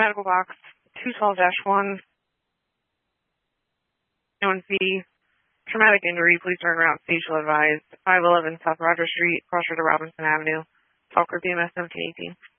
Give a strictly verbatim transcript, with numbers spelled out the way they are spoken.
medical box two twelve dash one. Anyone see traumatic injury, please turn around. Station advised. five eleven South Roger Street, crossroad to Robinson Avenue. Talker B M S seventeen eighteen.